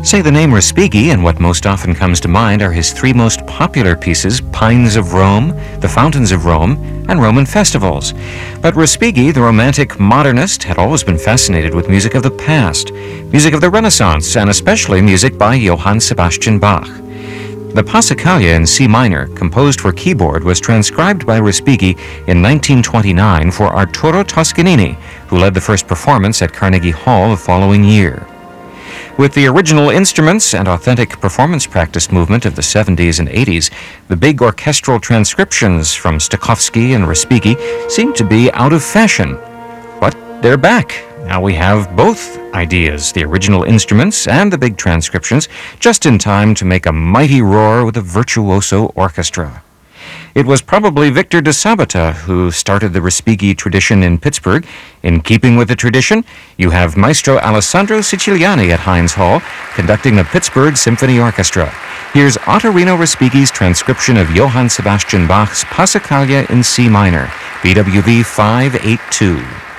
Say the name Respighi, and what most often comes to mind are his three most popular pieces, Pines of Rome, The Fountains of Rome, and Roman Festivals. But Respighi, the romantic modernist, had always been fascinated with music of the past, music of the Renaissance, and especially music by Johann Sebastian Bach. The Passacaglia in C minor, composed for keyboard, was transcribed by Respighi in 1929 for Arturo Toscanini, who led the first performance at Carnegie Hall the following year. With the original instruments and authentic performance practice movement of the 70s and 80s, the big orchestral transcriptions from Stokowski and Respighi seem to be out of fashion. But they're back. Now we have both ideas, the original instruments and the big transcriptions, just in time to make a mighty roar with a virtuoso orchestra. It was probably Victor de Sabata who started the Respighi tradition in Pittsburgh. In keeping with the tradition, you have Maestro Alessandro Siciliani at Heinz Hall conducting the Pittsburgh Symphony Orchestra. Here's Ottorino Respighi's transcription of Johann Sebastian Bach's Passacaglia in C minor, BWV 582.